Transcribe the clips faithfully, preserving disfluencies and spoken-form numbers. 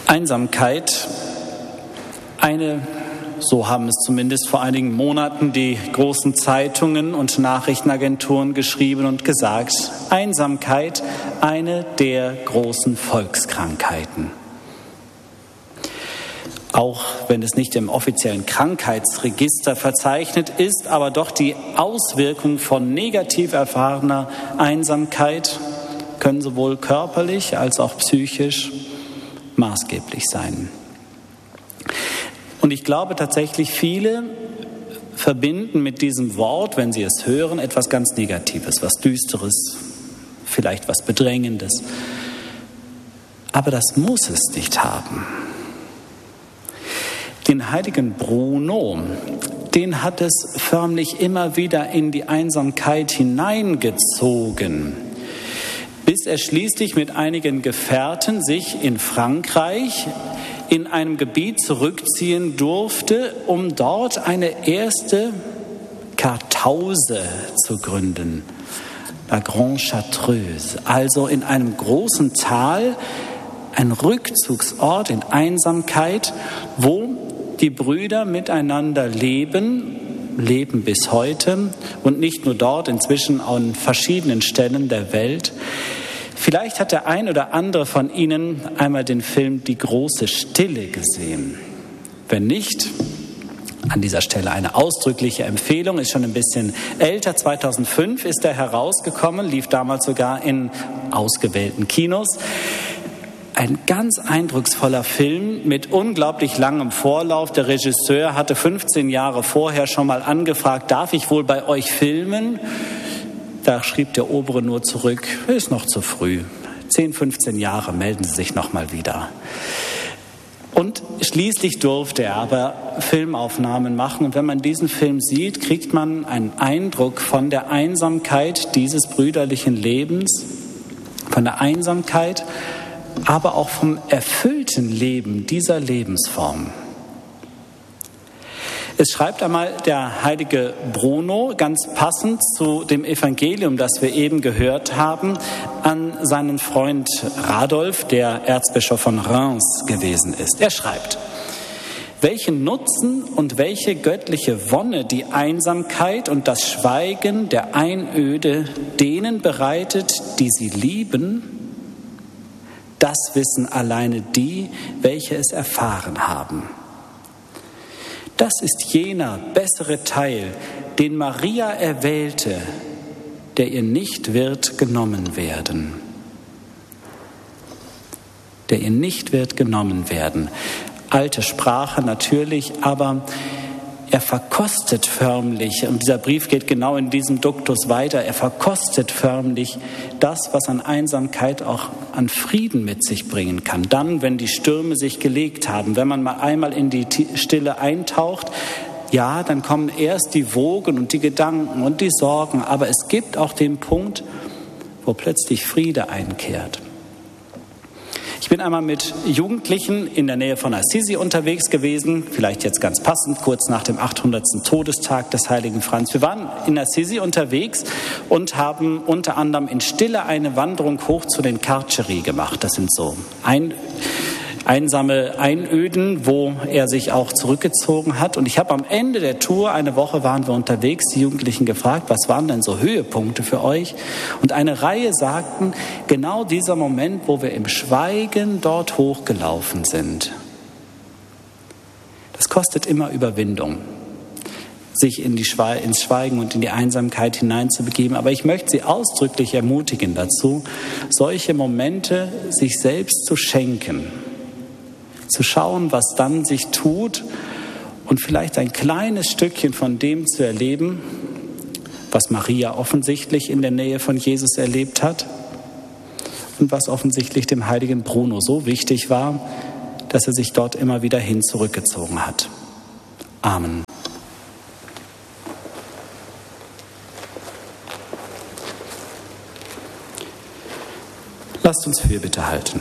Einsamkeit, eine, so haben es zumindest vor einigen Monaten die großen Zeitungen und Nachrichtenagenturen geschrieben und gesagt, Einsamkeit, eine der großen Volkskrankheiten. Auch wenn es nicht im offiziellen Krankheitsregister verzeichnet ist, aber doch die Auswirkungen von negativ erfahrener Einsamkeit können sowohl körperlich als auch psychisch maßgeblich sein. Und ich glaube tatsächlich, viele verbinden mit diesem Wort, wenn sie es hören, etwas ganz Negatives, was Düsteres, vielleicht was Bedrängendes. Aber das muss es nicht haben. Den heiligen Bruno, den hat es förmlich immer wieder in die Einsamkeit hineingezogen, bis er schließlich mit einigen Gefährten sich in Frankreich in einem Gebiet zurückziehen durfte, um dort eine erste Kartause zu gründen, La Grande Chartreuse, also in einem großen Tal, ein Rückzugsort in Einsamkeit, wo die Brüder miteinander leben, leben bis heute und nicht nur dort, inzwischen an verschiedenen Stellen der Welt. Vielleicht hat der ein oder andere von Ihnen einmal den Film Die große Stille gesehen. Wenn nicht, an dieser Stelle eine ausdrückliche Empfehlung, ist schon ein bisschen älter, zweitausendfünf ist er herausgekommen, lief damals sogar in ausgewählten Kinos. Ein ganz eindrucksvoller Film mit unglaublich langem Vorlauf. Der Regisseur hatte fünfzehn Jahre vorher schon mal angefragt, darf ich wohl bei euch filmen? Da schrieb der Obere nur zurück, ist noch zu früh. zehn, fünfzehn Jahre, melden Sie sich noch mal wieder. Und schließlich durfte er aber Filmaufnahmen machen. Und wenn man diesen Film sieht, kriegt man einen Eindruck von der Einsamkeit dieses brüderlichen Lebens, von der Einsamkeit, aber auch vom erfüllten Leben dieser Lebensform. Es schreibt einmal der heilige Bruno, ganz passend zu dem Evangelium, das wir eben gehört haben, an seinen Freund Radolf, der Erzbischof von Reims gewesen ist. Er schreibt: Welchen Nutzen und welche göttliche Wonne die Einsamkeit und das Schweigen der Einöde denen bereitet, die sie lieben, das wissen alleine die, welche es erfahren haben. Das ist jener bessere Teil, den Maria erwählte, der ihr nicht wird genommen werden. Der ihr nicht wird genommen werden. Alte Sprache natürlich, aber er verkostet förmlich, und dieser Brief geht genau in diesem Duktus weiter, er verkostet förmlich das, was an Einsamkeit auch an Frieden mit sich bringen kann. Dann, wenn die Stürme sich gelegt haben, wenn man mal einmal in die Stille eintaucht, ja, dann kommen erst die Wogen und die Gedanken und die Sorgen, aber es gibt auch den Punkt, wo plötzlich Friede einkehrt. Ich bin einmal mit Jugendlichen in der Nähe von Assisi unterwegs gewesen, vielleicht jetzt ganz passend, kurz nach dem achthundertsten Todestag des heiligen Franz. Wir waren in Assisi unterwegs und haben unter anderem in Stille eine Wanderung hoch zu den Carceri gemacht. Das sind so ein, einsame Einöden, wo er sich auch zurückgezogen hat. Und ich habe am Ende der Tour, eine Woche waren wir unterwegs, die Jugendlichen gefragt, was waren denn so Höhepunkte für euch? Und eine Reihe sagten, genau dieser Moment, wo wir im Schweigen dort hochgelaufen sind. Das kostet immer Überwindung, sich in die Schwe- ins Schweigen und in die Einsamkeit hineinzubegeben. Aber ich möchte Sie ausdrücklich ermutigen dazu, solche Momente sich selbst zu schenken, zu schauen, was dann sich tut und vielleicht ein kleines Stückchen von dem zu erleben, was Maria offensichtlich in der Nähe von Jesus erlebt hat und was offensichtlich dem heiligen Bruno so wichtig war, dass er sich dort immer wieder hin zurückgezogen hat. Amen. Lasst uns Fürbitte halten.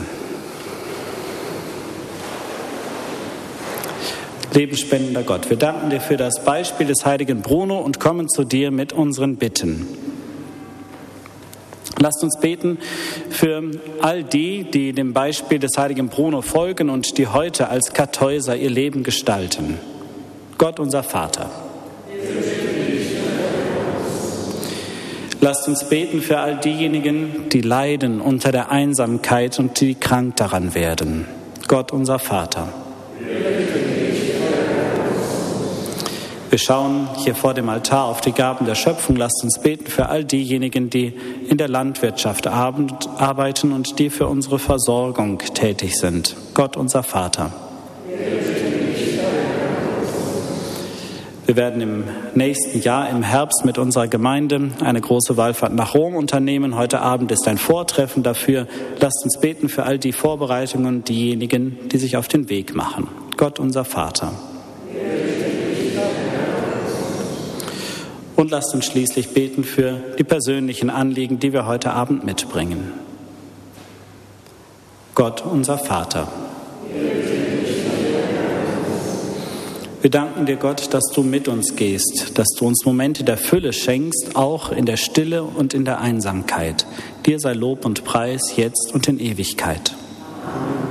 Lebensspendender Gott, wir danken dir für das Beispiel des heiligen Bruno und kommen zu dir mit unseren Bitten. Lasst uns beten für all die, die dem Beispiel des heiligen Bruno folgen und die heute als Kartäuser ihr Leben gestalten. Gott, unser Vater. Lasst uns beten für all diejenigen, die leiden unter der Einsamkeit und die krank daran werden. Gott, unser Vater. Wir schauen hier vor dem Altar auf die Gaben der Schöpfung. Lasst uns beten für all diejenigen, die in der Landwirtschaft arbeiten und die für unsere Versorgung tätig sind. Gott, unser Vater. Wir werden im nächsten Jahr, im Herbst, mit unserer Gemeinde eine große Wallfahrt nach Rom unternehmen. Heute Abend ist ein Vortreffen dafür. Lasst uns beten für all die Vorbereitungen und diejenigen, die sich auf den Weg machen. Gott, unser Vater. Und lasst uns schließlich beten für die persönlichen Anliegen, die wir heute Abend mitbringen. Gott, unser Vater. Wir danken dir, Gott, dass du mit uns gehst, dass du uns Momente der Fülle schenkst, auch in der Stille und in der Einsamkeit. Dir sei Lob und Preis jetzt und in Ewigkeit.